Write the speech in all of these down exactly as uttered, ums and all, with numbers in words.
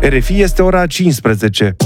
R F I, este ora cincisprezece.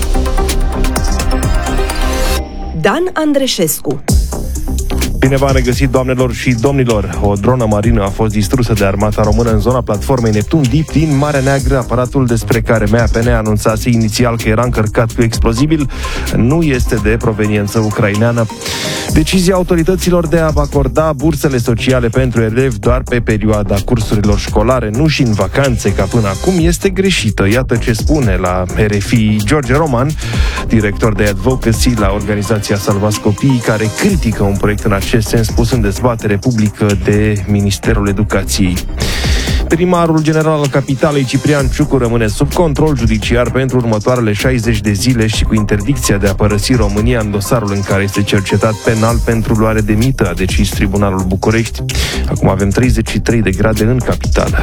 Dan Andreșescu. Bine v-am regăsit, doamnelor și domnilor! O dronă marină a fost distrusă de armata română în zona platformei Neptun Deep din Marea Neagră. Aparatul despre care M A P N anunțase inițial că era încărcat cu explozibil nu este de proveniență ucraineană. Decizia autorităților de a acorda bursele sociale pentru elevi doar pe perioada cursurilor școlare, nu și în vacanțe ca până acum, este greșită. Iată ce spune la R F I George Roman, director de advocacy la organizația Salvați Copiii, care critică un proiect în acest sens pus în dezbatere publică de Ministerul Educației. Primarul general al capitalei, Ciprian Ciucu, rămâne sub control judiciar pentru următoarele șaizeci de zile și cu interdicția de a părăsi România în dosarul în care este cercetat penal pentru luare de mită, a decis Tribunalul București. Acum avem treizeci și trei de grade în capitală.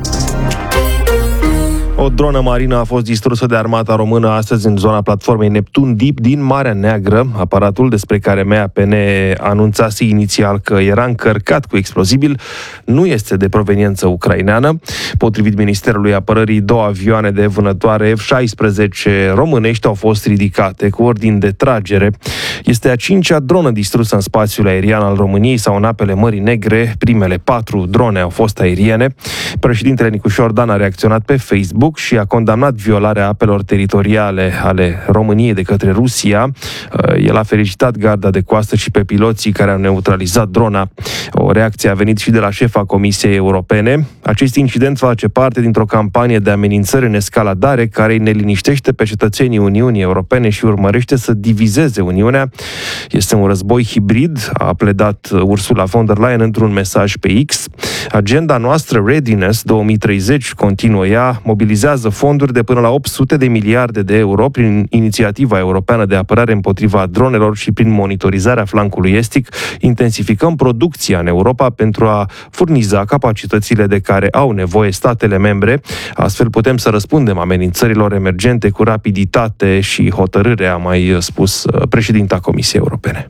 O dronă marină a fost distrusă de armata română astăzi în zona platformei Neptun Deep din Marea Neagră. Aparatul despre care M A P N anunțase inițial că era încărcat cu explozibil nu este de proveniență ucraineană. Potrivit Ministerului Apărării, două avioane de vânătoare F șaisprezece românești au fost ridicate cu ordin de tragere. Este a cincea dronă distrusă în spațiul aerian al României sau în apele Mării Negre. Primele patru drone au fost aeriene. Președintele Nicușor Dan a reacționat pe Facebook și a condamnat violarea apelor teritoriale ale României de către Rusia. El a felicitat garda de coastă și pe piloții care au neutralizat drona. O reacție a venit și de la șefa Comisiei Europene. Acest incident face parte dintr-o campanie de amenințări în escaladare care îi neliniștește pe cetățenii Uniunii Europene și urmărește să divizeze Uniunea. Este un război hibrid, a pledat Ursula von der Leyen într-un mesaj pe X. Agenda noastră Readiness două mii treizeci, continuă ea, mobilizează fonduri de până la opt sute de miliarde de euro prin inițiativa europeană de apărare împotriva dronelor și prin monitorizarea flancului estic. Intensificăm producția în Europa pentru a furniza capacitățile de care au nevoie statele membre. Astfel putem să răspundem amenințărilor emergente cu rapiditate și hotărâre, a mai spus președinta Comisiei Europene.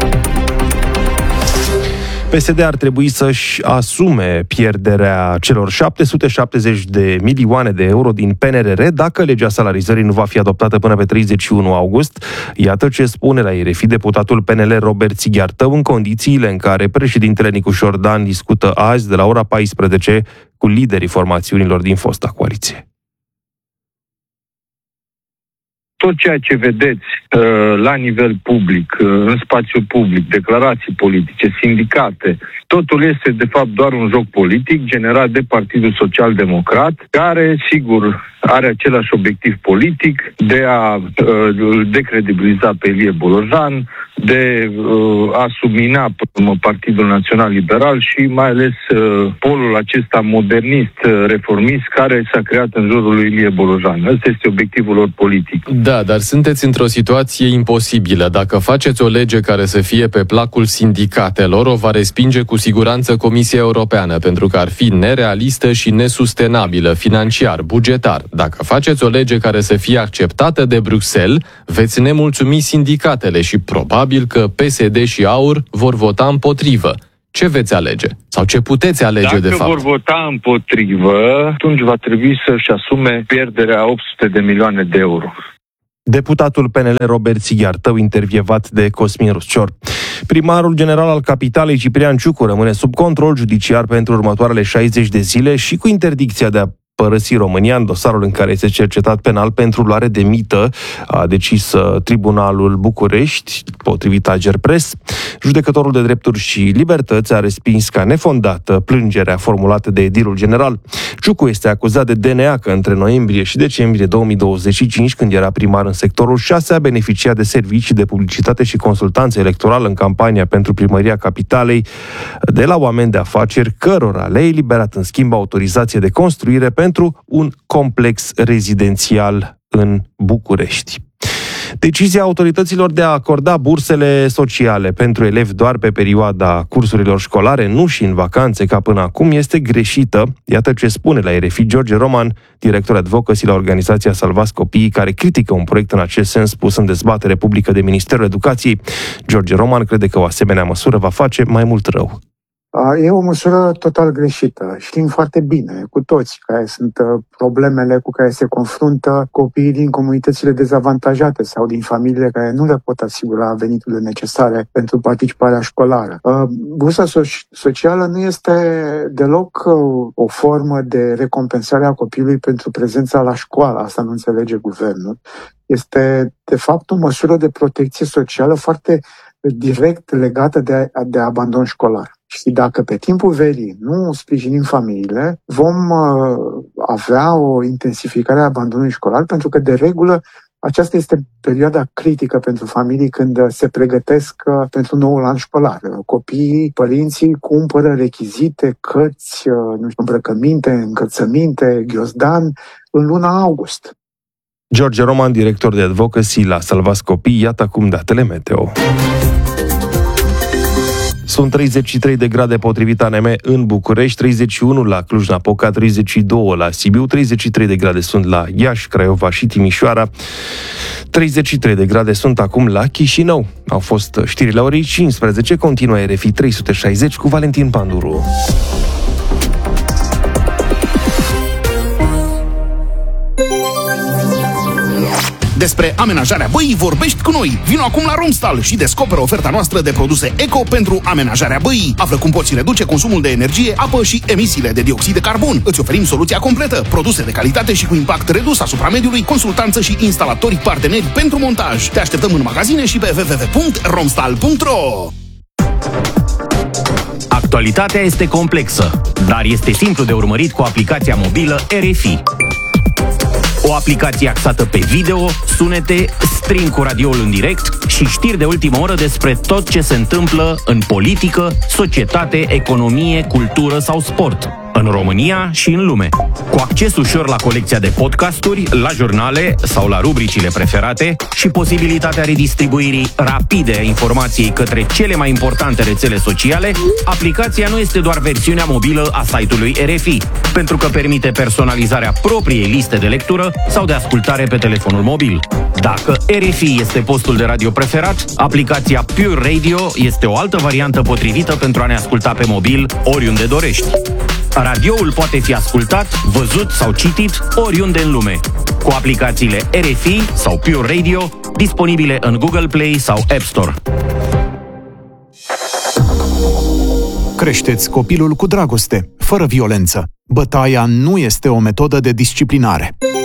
P S D ar trebui să-și asume pierderea celor șapte sute șaptezeci de milioane de euro din P N R R dacă legea salarizării nu va fi adoptată până pe treizeci și unu august. Iată ce spune la R F I deputatul P N L Robert Sighiartău în condițiile în care președintele Nicușor Dan discută azi de la ora paisprezece cu liderii formațiunilor din fosta coaliție. Tot ceea ce vedeți uh, la nivel public, uh, în spațiu public, declarații politice, sindicate, totul este de fapt doar un joc politic generat de Partidul Social Democrat, care, sigur, are același obiectiv politic de a uh, decredibiliza pe Ilie Bolojan, de uh, a submina până Partidul Național Liberal și mai ales uh, polul acesta modernist, uh, reformist, care s-a creat în jurul lui Ilie Bolojan. Ăsta este obiectivul lor politic. Da, dar sunteți într-o situație imposibilă. Dacă faceți o lege care să fie pe placul sindicatelor, o va respinge cu siguranță Comisia Europeană, pentru că ar fi nerealistă și nesustenabilă financiar, bugetar. Dacă faceți o lege care să fie acceptată de Bruxelles, veți nemulțumi sindicatele și probabil că P S D și AUR vor vota împotrivă. Ce veți alege? Sau ce puteți alege, Dacă de fapt? Dacă vor vota împotrivă, atunci va trebui să-și asume pierderea opt sute de milioane de euro. Deputatul P N L Robert Sighiartău, intervievat de Cosmin Ruscior. Primarul general al capitalei, Ciprian Ciucu, rămâne sub control judiciar pentru următoarele șaizeci de zile și cu interdicția de a părăsi România în dosarul în care este cercetat penal pentru luare de mită, a decis Tribunalul București, potrivit Agerpres. Judecătorul de drepturi și libertăți a respins ca nefondată plângerea formulată de edilul general. Ciucu este acuzat de D N A că între noiembrie și decembrie două mii douăzeci și cinci, când era primar în sectorul șase, a beneficiat de servicii de publicitate și consultanță electorală în campania pentru primăria capitalei de la oameni de afaceri cărora le-a eliberat în schimb autorizație de construire pentru un complex rezidențial în București. Decizia autorităților de a acorda bursele sociale pentru elevi doar pe perioada cursurilor școlare, nu și în vacanțe ca până acum, este greșită. Iată ce spune la R F I George Roman, director advocacy la organizația Salvați Copiii, care critică un proiect în acest sens pus în dezbatere publică de Ministerul Educației. George Roman crede că o asemenea măsură va face mai mult rău. E o măsură total greșită. Știm foarte bine, cu toți, care sunt problemele cu care se confruntă copiii din comunitățile dezavantajate sau din familiile care nu le pot asigura veniturile necesare pentru participarea școlară. Bursa socială nu este deloc o formă de recompensare a copilului pentru prezența la școală. Asta nu înțelege guvernul. Este, de fapt, o măsură de protecție socială foarte direct legată de, de abandon școlar. Și dacă pe timpul verii nu sprijinim familiile, vom uh, avea o intensificare a abandonului școlar, pentru că, de regulă, aceasta este perioada critică pentru familii când se pregătesc uh, pentru noul an școlar. Copiii, părinții cumpără rechizite, cărți, uh, nu știu, îmbrăcăminte, încălțăminte, ghiozdan în luna august. George Roman, director de advocacy la Salvați Copii, iată acum datele meteo. Sunt treizeci și trei de grade potrivit A N M în București, treizeci și unu la Cluj-Napoca, treizeci și doi la Sibiu, treizeci și trei de grade sunt la Iași, Craiova și Timișoara, treizeci și trei de grade sunt acum la Chișinău. Au fost știrile la orei cincisprezece, continuă R F I trei sute șaizeci cu Valentin Panduru. Despre amenajarea băii vorbești cu noi. Vino acum la Romstal și descoperă oferta noastră de produse eco pentru amenajarea băii. Află cum poți reduce consumul de energie, apă și emisiile de dioxid de carbon. Îți oferim soluția completă, produse de calitate și cu impact redus asupra mediului, consultanță și instalatori parteneri pentru montaj. Te așteptăm în magazine și pe w w w punct romstal punct r o. Actualitatea este complexă, dar este simplu de urmărit cu aplicația mobilă R F I. O aplicație axată pe video, sunete, stream cu radioul în direct și știri de ultimă oră despre tot ce se întâmplă în politică, societate, economie, cultură sau sport, în România și în lume. Cu acces ușor la colecția de podcasturi, la jurnale sau la rubricile preferate și posibilitatea redistribuirii rapide a informației către cele mai importante rețele sociale, aplicația nu este doar versiunea mobilă a site-ului R F I, pentru că permite personalizarea propriei liste de lectură sau de ascultare pe telefonul mobil. Dacă R F I este postul de radio preferat, aplicația Pure Radio este o altă variantă potrivită pentru a ne asculta pe mobil oriunde dorești. Radioul poate fi ascultat, văzut sau citit oriunde în lume, cu aplicațiile R F I sau Pure Radio, disponibile în Google Play sau App Store. Creșteți copilul cu dragoste, fără violență. Bătaia nu este o metodă de disciplinare.